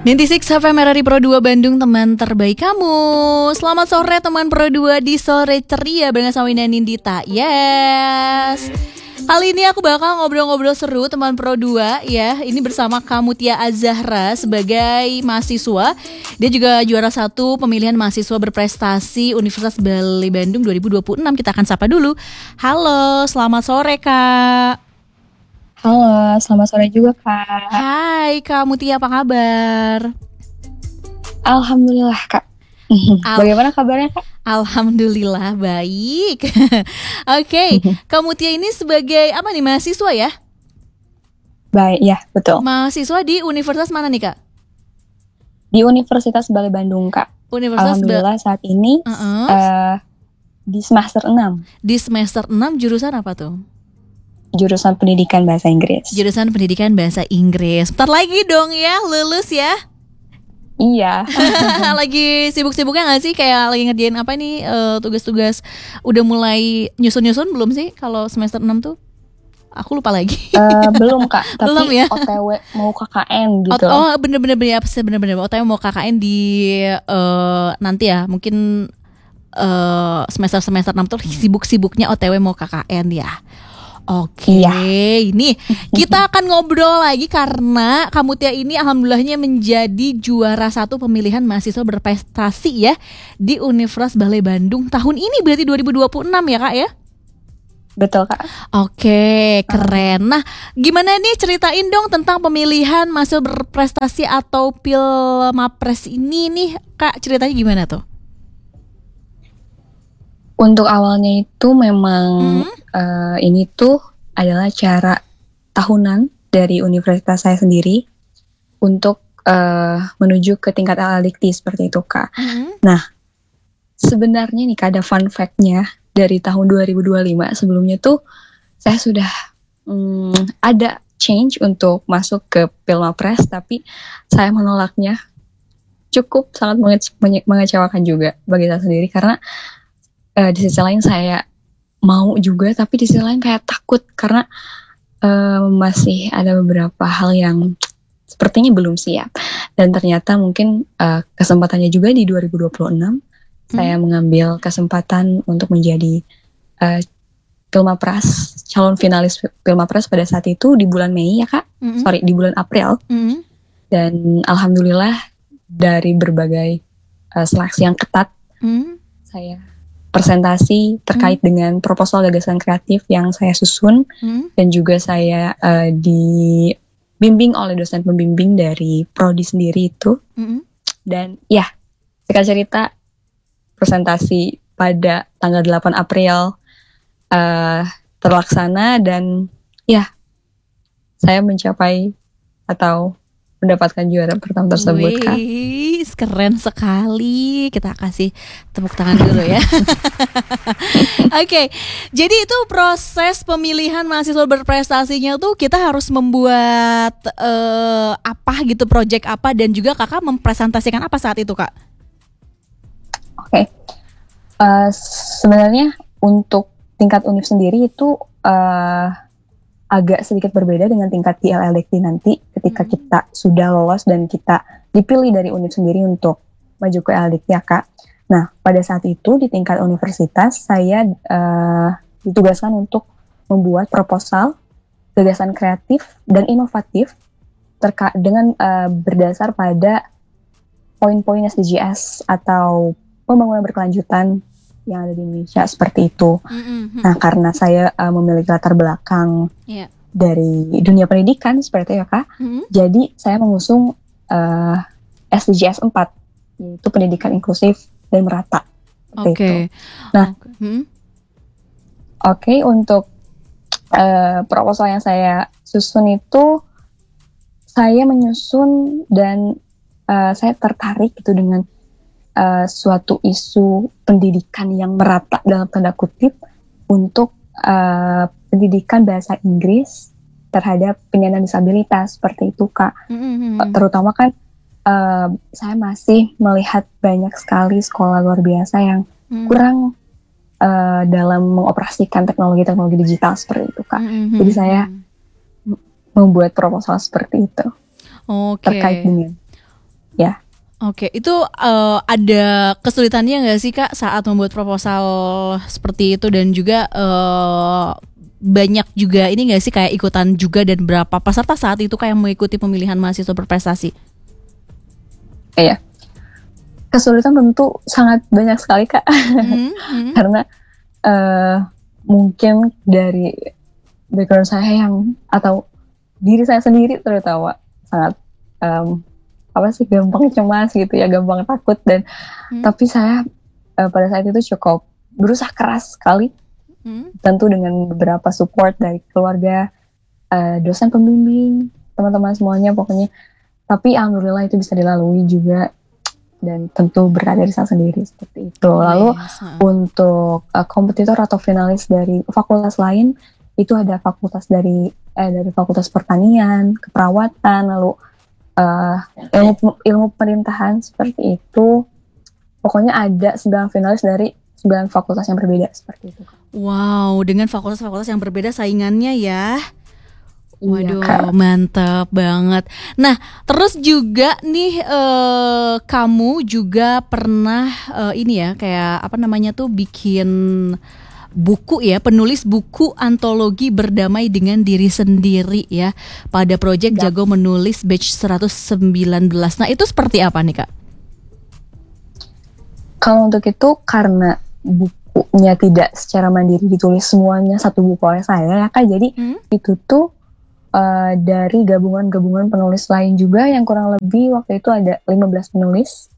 96 FM RRI Pro 2 Bandung, teman terbaik kamu. Selamat sore teman Pro 2 di Sore Ceria bareng sama Wina Nindita. Yes. Kali ini aku bakal ngobrol-ngobrol seru teman Pro 2 ya. Ini bersama Kamutia Azahra sebagai mahasiswa. Dia juga juara 1 pemilihan mahasiswa berprestasi Universitas Bali Bandung 2026. Kita akan sapa dulu. Halo, selamat sore Kak. Halo, selamat sore juga Kak. Hai Kak Mutia, apa kabar? Alhamdulillah Kak. Bagaimana kabarnya Kak? Alhamdulillah baik. Oke, Kak Mutia ini sebagai apa nih, mahasiswa ya? Baik, ya betul. Mahasiswa di universitas mana nih Kak? Di Universitas Bali Bandung Kak. Alhamdulillah saat ini di semester 6. Di semester 6 jurusan apa tuh? Jurusan Pendidikan Bahasa Inggris. Jurusan Pendidikan Bahasa Inggris. Bentar lagi dong ya, lulus ya. Iya. Lagi sibuk-sibuknya gak sih? Kayak lagi ngerjain apa nih, tugas-tugas. Udah mulai nyusun-nyusun belum sih kalau semester 6 tuh? Aku lupa lagi. Belum Kak, tapi belum ya? OTW mau KKN gitu. Oh bener-bener OTW mau KKN di nanti ya. Mungkin semester 6 tuh sibuk-sibuknya OTW mau KKN ya. Oke, Ini kita akan ngobrol lagi karena Kamutia ini alhamdulillahnya menjadi juara 1 pemilihan mahasiswa berprestasi ya di Universitas Bali Bandung tahun ini, berarti 2026 ya Kak ya? Betul Kak. Oke, keren. Nah, gimana nih, ceritain dong tentang pemilihan mahasiswa berprestasi atau Pilmapres ini nih Kak, ceritanya gimana tuh? Untuk awalnya itu memang ini tuh adalah cara tahunan dari universitas saya sendiri untuk menuju ke tingkat LLDikti seperti itu Kak. Nah, sebenarnya nih Kak, ada fun fact-nya dari tahun 2025. Sebelumnya tuh saya sudah ada change untuk masuk ke Pilmapres, tapi saya menolaknya. Cukup sangat mengecewakan juga bagi saya sendiri karena di sisi lain saya mau juga, tapi di sisi lain kayak takut karena masih ada beberapa hal yang sepertinya belum siap. Dan ternyata mungkin kesempatannya juga di 2026 saya mengambil kesempatan untuk menjadi Pilmapres, calon finalis Pilmapres pada saat itu di bulan Mei ya Kak, di bulan April. Dan alhamdulillah dari berbagai seleksi yang ketat, saya presentasi terkait dengan proposal gagasan kreatif yang saya susun, dan juga saya dibimbing oleh dosen pembimbing dari prodi sendiri itu. Dan ya, singkat cerita, presentasi pada tanggal 8 April terlaksana, dan ya, saya mencapai atau mendapatkan juara pertama tersebut Kak. Keren sekali. Kita kasih tepuk tangan dulu ya. Oke, jadi itu proses pemilihan mahasiswa berprestasinya tuh kita harus membuat apa gitu, project apa, dan juga kakak mempresentasikan apa saat itu Kak? Oke. Sebenarnya untuk tingkat univ sendiri itu agak sedikit berbeda dengan tingkat di LLDikti nanti ketika kita sudah lolos dan kita dipilih dari univ sendiri untuk maju ke LLDikti ya Kak. Nah, pada saat itu di tingkat universitas saya ditugaskan untuk membuat proposal gagasan kreatif dan inovatif dengan berdasar pada poin-poin SDGs atau pembangunan berkelanjutan yang ada di Indonesia seperti itu. Nah, karena saya memiliki latar belakang dari dunia pendidikan seperti itu ya Kak, jadi saya mengusung SDGs 4, yaitu pendidikan inklusif dan merata. Itu. Nah, untuk proposal yang saya susun itu, saya menyusun dan saya tertarik gitu dengan suatu isu pendidikan yang merata dalam tanda kutip untuk pendidikan bahasa Inggris terhadap penyandang disabilitas seperti itu Kak. Terutama kan saya masih melihat banyak sekali sekolah luar biasa yang kurang dalam mengoperasikan teknologi digital seperti itu Kak. Jadi saya membuat proposal seperti itu terkait dengan ya. Oke, itu ada kesulitannya nggak sih Kak saat membuat proposal seperti itu, dan juga banyak juga ini nggak sih kayak ikutan juga, dan berapa peserta saat itu kayak mengikuti pemilihan mahasiswa berprestasi? Iya, kesulitan tentu sangat banyak sekali Kak, karena mungkin dari background saya atau diri saya sendiri terutama sangat gampang cemas gitu ya, gampang takut, dan tapi saya pada saat itu cukup berusaha keras sekali, tentu dengan beberapa support dari keluarga, dosen pembimbing, teman-teman semuanya pokoknya. Tapi alhamdulillah itu bisa dilalui juga, dan tentu berat dari saya sendiri seperti itu. Lalu untuk kompetitor atau finalis dari fakultas lain itu ada fakultas dari fakultas pertanian, keperawatan, lalu ilmu pemerintahan seperti itu. Pokoknya ada 9 finalis dari 9 fakultas yang berbeda seperti itu. Wow, dengan fakultas-fakultas yang berbeda saingannya ya. Waduh, iya, mantap banget. Nah, terus juga nih kamu juga pernah ini ya, kayak apa namanya tuh, bikin buku ya, penulis buku antologi berdamai dengan diri sendiri ya, pada proyek Jago Menulis batch 119. Nah, itu seperti apa nih Kak? Kalau untuk itu karena bukunya tidak secara mandiri ditulis semuanya satu buku oleh saya ya Kak, jadi itu tuh dari gabungan-gabungan penulis lain juga yang kurang lebih waktu itu ada 15 penulis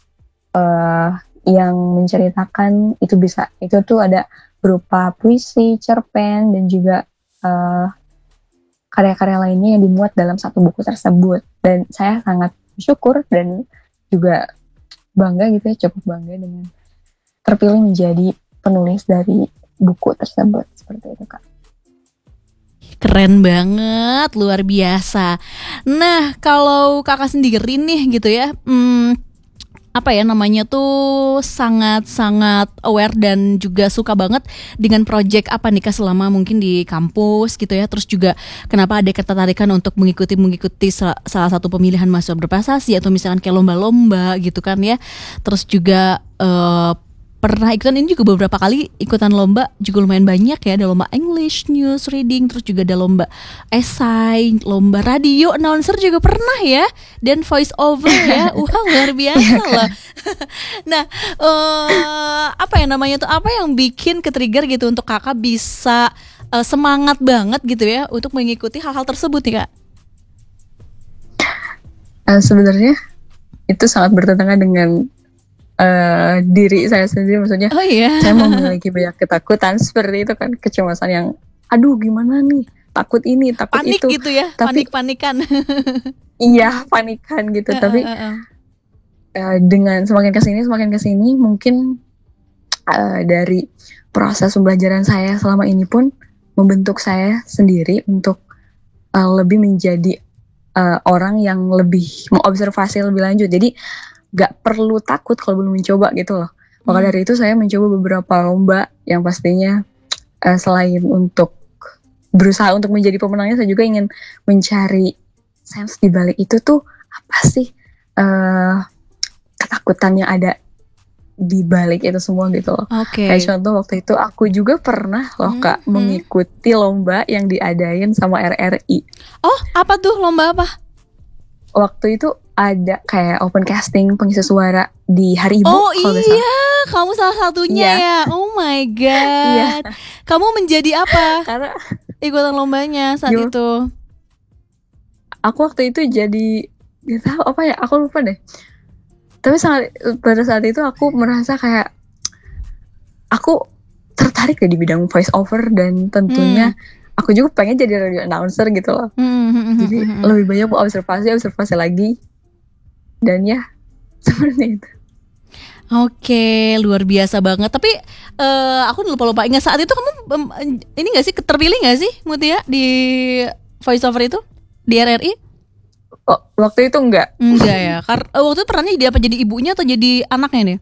yang menceritakan itu tuh ada berupa puisi, cerpen, dan juga karya-karya lainnya yang dimuat dalam satu buku tersebut. Dan saya sangat bersyukur dan juga bangga gitu ya, cukup bangga dengan terpilih menjadi penulis dari buku tersebut, seperti itu Kak. Keren banget, luar biasa. Nah, kalau Kakak sendiri nih gitu ya, apa ya namanya tuh, sangat-sangat aware dan juga suka banget dengan project apa nih Kak selama mungkin di kampus gitu ya. Terus juga kenapa ada ketertarikan untuk mengikuti salah satu pemilihan mahasiswa berprestasi, atau misalkan kayak lomba-lomba gitu kan ya. Terus juga pernah ikutan ini juga beberapa kali, ikutan lomba juga lumayan banyak ya. Ada lomba English, News, Reading, terus juga ada lomba esai, lomba radio, announcer juga pernah ya, dan voice over ya. Wah, luar biasa loh. Nah, apa ya namanya tuh, apa yang bikin ke-trigger gitu untuk Kakak bisa semangat banget gitu ya untuk mengikuti hal-hal tersebut nih Kak? Sebenarnya itu sangat bertentangan dengan diri saya sendiri, maksudnya saya memiliki banyak ketakutan seperti itu kan, kecemasan yang aduh gimana nih, takut ini, takut panik itu gitu ya, tapi panik-panikan. Iya, panikan gitu. Tapi dengan semakin kesini mungkin dari proses pembelajaran saya selama ini pun membentuk saya sendiri untuk lebih menjadi orang yang lebih mengobservasi lebih lanjut. Jadi gak perlu takut kalau belum mencoba gitu loh. Maka dari itu saya mencoba beberapa lomba yang pastinya selain untuk berusaha untuk menjadi pemenangnya, saya juga ingin mencari sense di balik itu tuh apa sih ketakutan yang ada di balik itu semua gitu loh. Kayak contoh waktu itu aku juga pernah loh Kak mengikuti lomba yang diadain sama RRI. Oh, apa tuh, lomba apa? Waktu itu ada kayak open casting pengisi suara di Hari Ibu. Oh iya, kamu salah satunya ya. Oh my god. Kamu menjadi apa? Karena ikutan lombanya saat itu. Aku waktu itu jadi, gak tahu apa ya, aku lupa deh. Tapi pada saat itu aku merasa kayak aku tertarik di bidang voice over, dan tentunya aku juga pengen jadi radio announcer gitu loh. Jadi lebih banyak observasi lagi. Dan ya seperti itu. Oke, luar biasa banget. Tapi aku lupa ingat saat itu kamu ini nggak sih, terpilih nggak sih Mutia di voice over itu di RRI? Oh, waktu itu enggak ya. Waktu itu perannya jadi apa? Jadi ibunya atau jadi anaknya nih?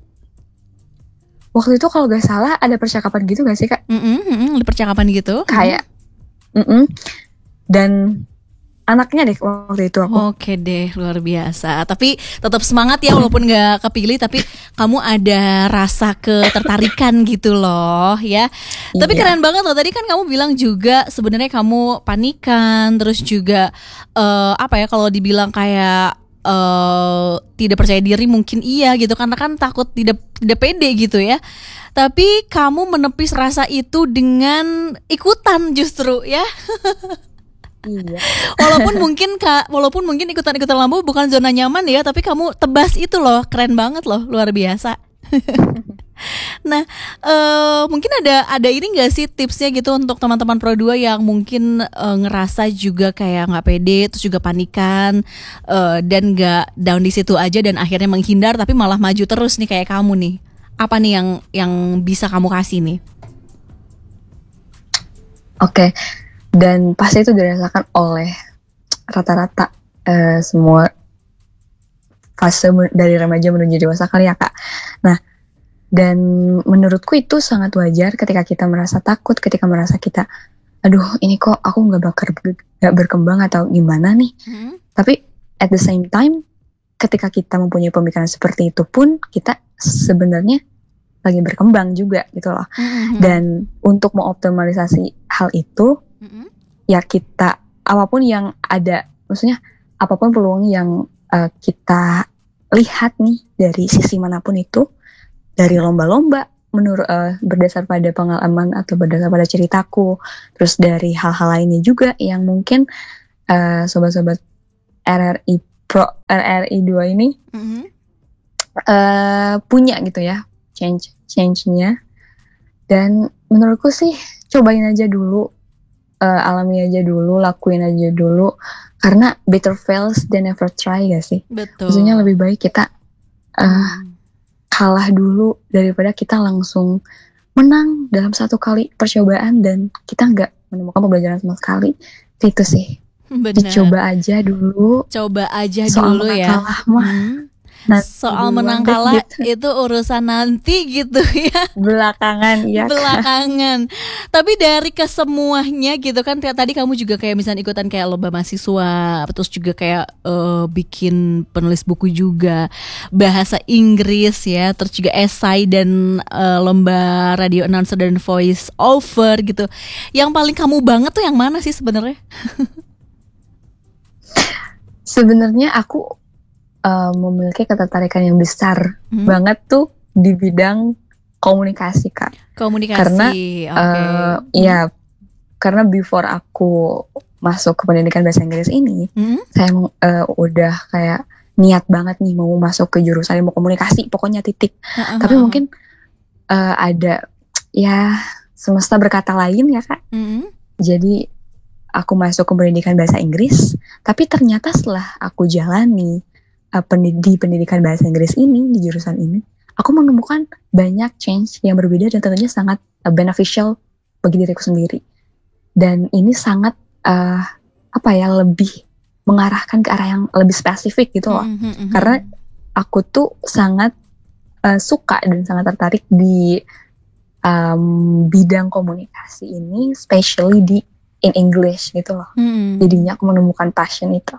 Waktu itu kalau gak salah ada percakapan gitu gak sih Kak? Ada percakapan gitu. Kayak dan anaknya deh waktu itu aku. Oke deh, luar biasa. Tapi tetap semangat ya, walaupun nggak kepilih, tapi kamu ada rasa ketertarikan gitu loh ya. Tapi Iya. keren banget loh. Tadi kan kamu bilang juga sebenarnya kamu panikan, terus juga apa ya, kalau dibilang kayak tidak percaya diri mungkin iya gitu, karena kan takut tidak pede gitu ya. Tapi kamu menepis rasa itu dengan ikutan justru ya. Iya. Walaupun mungkin ikutan-ikutan lampu bukan zona nyaman ya, tapi kamu tebas itu loh, keren banget loh, luar biasa. Nah, mungkin ada ini nggak sih tipsnya gitu untuk teman-teman Pro 2 yang mungkin ngerasa juga kayak nggak pede, terus juga panikan, dan nggak down di situ aja dan akhirnya menghindar tapi malah maju terus nih kayak kamu nih. Apa nih yang bisa kamu kasih nih? Oke. Dan pasti itu dirasakan oleh rata-rata semua fase dari remaja menuju dewasa kali ya Kak. Nah, dan menurutku itu sangat wajar ketika kita merasa takut, ketika merasa kita, aduh ini kok aku nggak berkembang atau gimana nih. Tapi at the same time, ketika kita mempunyai pemikiran seperti itu pun, kita sebenarnya lagi berkembang juga gitu loh. Dan untuk mengoptimalisasi hal itu, ya kita apapun yang ada, maksudnya apapun peluang yang kita lihat nih dari sisi manapun itu, dari lomba-lomba, menurut berdasar pada pengalaman atau berdasar pada ceritaku, terus dari hal-hal lainnya juga yang mungkin sobat-sobat RRI 2 ini punya gitu ya, change-nya. Dan menurutku sih cobain aja dulu, alami aja dulu, lakuin aja dulu, karena better fails than never try gak sih? Betul. Maksudnya lebih baik kita kalah dulu daripada kita langsung menang dalam satu kali percobaan dan kita nggak menemukan pembelajaran sama sekali. Itu sih. Benar. Dicoba aja dulu. Coba aja soal dulu ya. Kalah mah. Soal menang kalah itu urusan nanti gitu ya. Belakangan ya. Belakangan. Tapi dari kesemuanya gitu kan, tadi kamu juga kayak misalnya ikutan kayak lomba mahasiswa, terus juga kayak bikin penulis buku juga, bahasa Inggris ya, terus juga esai dan lomba radio announcer dan voice over gitu. Yang paling kamu banget tuh yang mana sih sebenarnya? Sebenarnya aku memiliki ketertarikan yang besar banget tuh di bidang komunikasi Kak. Komunikasi, karena ya, karena before aku masuk ke pendidikan bahasa Inggris ini, saya udah kayak niat banget nih mau masuk ke jurusan ilmu komunikasi, pokoknya titik. Tapi mungkin ada ya semesta berkata lain ya Kak. Jadi aku masuk ke pendidikan bahasa Inggris, tapi ternyata setelah aku jalani di pendidikan bahasa Inggris ini, di jurusan ini, aku menemukan banyak change yang berbeda dan tentunya sangat beneficial bagi diriku sendiri. Dan ini sangat lebih mengarahkan ke arah yang lebih spesifik gitu loh. Karena aku tuh sangat suka dan sangat tertarik di bidang komunikasi ini, especially in English gitu loh. Jadinya aku menemukan passion itu.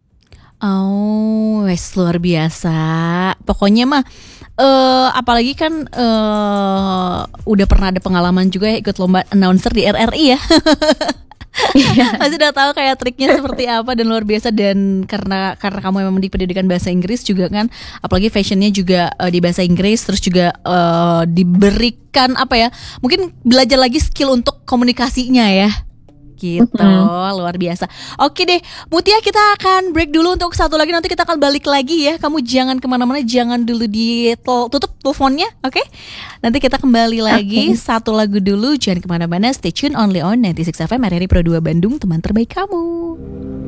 Oh, wes luar biasa. Pokoknya mah apalagi kan udah pernah ada pengalaman juga ya ikut lomba announcer di RRI ya. Masih udah tahu kayak triknya seperti apa dan luar biasa. Dan karena kamu memang di pendidikan bahasa Inggris juga kan, apalagi fashionnya juga di bahasa Inggris, terus juga diberikan apa ya, mungkin belajar lagi skill untuk komunikasinya ya. Gitu, luar biasa. Oke deh, Mutia, kita akan break dulu untuk satu lagi, nanti kita akan balik lagi ya. Kamu jangan kemana-mana, jangan dulu tutup teleponnya, oke? Nanti kita kembali lagi, satu lagu dulu, jangan kemana-mana, stay tune only on 96 FM RRI Pro 2 Bandung, teman terbaik kamu.